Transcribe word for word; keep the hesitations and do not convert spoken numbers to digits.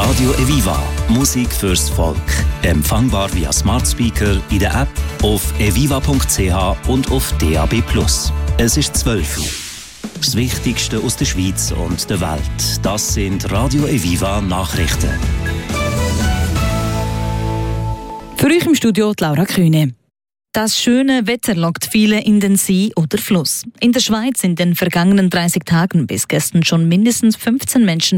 Radio Eviva. Musik fürs Volk. Empfangbar via Smart Speaker, in der App, auf eviva punkt c h und auf D A B plus. Es ist zwölf Uhr. Das Wichtigste aus der Schweiz und der Welt. Das sind Radio Eviva Nachrichten. Für euch im Studio die Laura Kühne. Das schöne Wetter lockt viele in den See oder Fluss. In der Schweiz sind in den vergangenen dreißig Tagen bis gestern schon mindestens fünfzehn Menschen